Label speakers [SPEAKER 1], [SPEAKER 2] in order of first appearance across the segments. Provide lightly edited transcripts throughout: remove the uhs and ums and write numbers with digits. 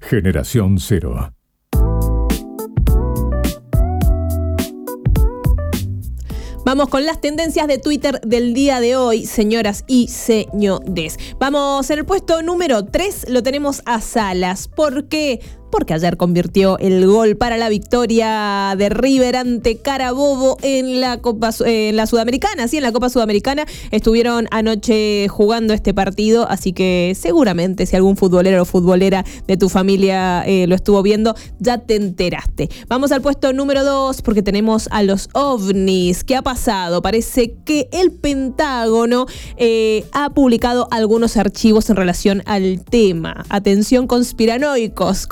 [SPEAKER 1] Generación Cero.
[SPEAKER 2] Vamos con las tendencias de Twitter del día de hoy, señoras y señores. Vamos en el puesto número 3, lo tenemos a Salas. ¿Por qué? Porque ayer convirtió el gol para la victoria de River ante Carabobo en la Sudamericana. Sí, en la Copa Sudamericana estuvieron anoche jugando este partido, así que seguramente si algún futbolero o futbolera de tu familia lo estuvo viendo, ya te enteraste. Vamos al puesto número 2 porque tenemos a los ovnis. ¿Qué ha pasado? Parece que el Pentágono ha publicado algunos archivos en relación al tema. Atención, conspiranoicas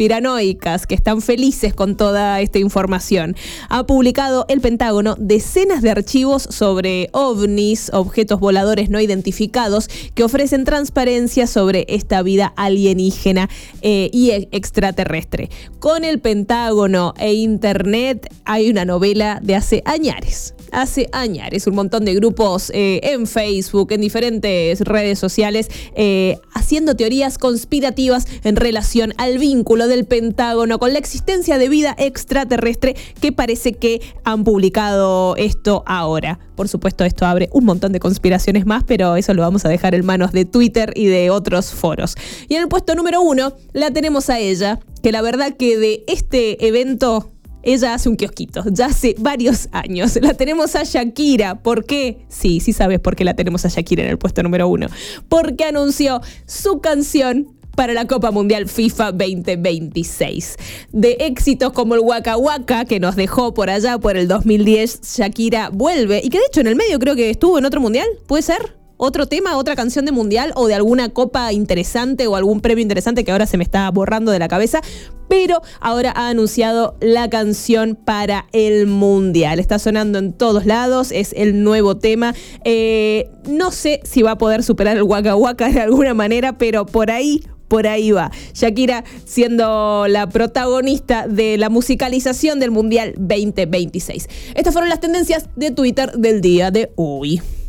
[SPEAKER 2] que están felices con toda esta información. Ha publicado el Pentágono decenas de archivos sobre ovnis, objetos voladores no identificados, que ofrecen transparencia sobre esta vida alienígena y extraterrestre. Con el Pentágono e Internet hay una novela de hace añares, un montón de grupos en Facebook, en diferentes redes sociales, haciendo teorías conspirativas en relación al vínculo del Pentágono con la existencia de vida extraterrestre, que parece que han publicado esto ahora. Por supuesto, esto abre un montón de conspiraciones más, pero eso lo vamos a dejar en manos de Twitter y de otros foros. Y en el puesto número 1 la tenemos a ella, que la verdad que de este evento ella hace un kiosquito, ya hace varios años. La tenemos a Shakira. ¿Por qué? Sí sabes por qué la tenemos a Shakira en el puesto número 1. Porque anunció su canción para la Copa Mundial FIFA 2026. De éxitos como el Waka Waka, que nos dejó por allá por el 2010, Shakira vuelve, y que de hecho en el medio creo que estuvo en otro mundial, ¿puede ser? ¿Otro tema, otra canción de mundial o de alguna copa interesante o algún premio interesante que ahora se me está borrando de la cabeza? Pero ahora ha anunciado la canción para el mundial. Está sonando en todos lados, es el nuevo tema. No sé si va a poder superar el Waka Waka de alguna manera, pero por ahí va. Shakira siendo la protagonista de la musicalización del Mundial 2026. Estas fueron las tendencias de Twitter del día de hoy.